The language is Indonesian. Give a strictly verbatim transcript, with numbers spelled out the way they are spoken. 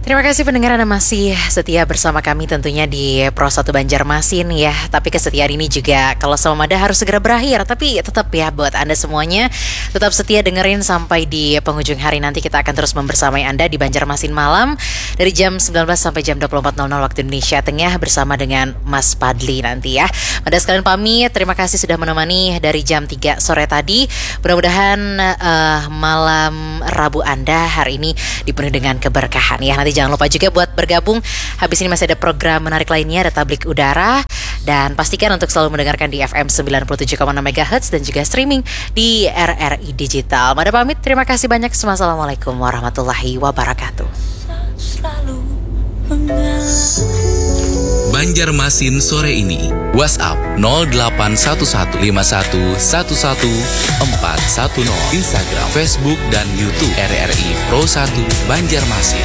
Terima kasih pendengar Anda masih setia bersama kami tentunya di Pro satu Banjarmasin ya. Tapi kesetiaan ini juga kalau sama Mada harus segera berakhir. Tapi tetap ya buat Anda semuanya tetap setia dengerin sampai di penghujung hari nanti. Kita akan terus membersamai Anda di Banjarmasin Malam dari jam sembilan belas sampai jam dua puluh empat waktu Indonesia Tengah bersama dengan Mas Padli nanti ya. Mada sekalian pamit, terima kasih sudah menemani dari jam tiga sore tadi. Mudah-mudahan uh, malam Rabu Anda hari ini dipenuhi dengan keberkahan ya. Nanti jangan lupa juga buat bergabung. Habis ini masih ada program menarik lainnya, ada Tablik Udara. Dan pastikan untuk selalu mendengarkan di F M sembilan puluh tujuh koma enam megahertz dan juga streaming di R R I Digital. Mada pamit, terima kasih banyak. Assalamualaikum warahmatullahi wabarakatuh. Banjarmasin sore ini. WhatsApp nol delapan satu satu lima satu satu satu empat satu nol. Instagram, Facebook, dan YouTube R R I Pro satu Banjarmasin.